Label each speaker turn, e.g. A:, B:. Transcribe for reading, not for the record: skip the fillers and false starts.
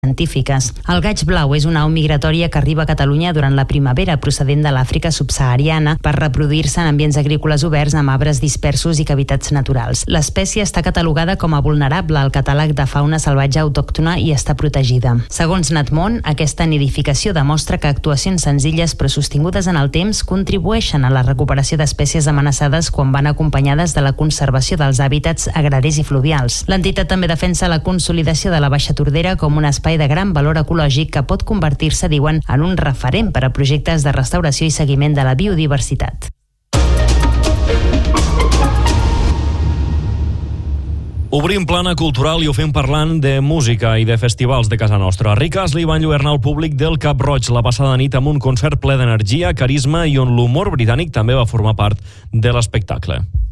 A: científiques. El gaig blau és una au migratòria que arriba a Catalunya durant la primavera procedent de l'Àfrica subsahariana per reproduir-se en ambients agrícoles oberts amb arbres dispersos i cavitats naturals. L'espècie està catalogada com a vulnerable al catàleg de fauna salvatge autòctona i està protegida. Segons Natmon, aquesta nidificació demostra que actuacions senzilles però sostingudes en el temps contribueixen a la recuperació d'espècies amenaçades quan van acompanyades de la conservació dels hàbitats agràries i fluvials. L'entitat també defensa la consolidació de la Baixa Tordera com un espai de gran valor ecològic que pot convertir-se, diuen, en un referent per a projectes de restauració i seguiment de la biodiversitat.
B: Obrim plana cultural i ho fem parlant de música i de festivals de casa nostra. Rick Astley va enlluernar el públic del Cap Roig la passada nit amb un concert ple d'energia, carisma i on l'humor britànic també va formar part de l'espectacle.